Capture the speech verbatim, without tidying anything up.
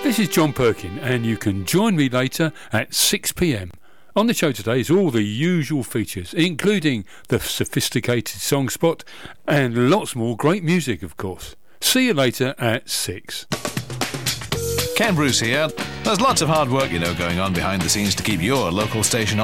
This is John Perkin, and you can join me later at six p m. On the show today is all the usual features, including the sophisticated song spot and lots more great music, of course. See you later at six. Ken Bruce here. There's lots of hard work, you know, going on behind the scenes to keep your local station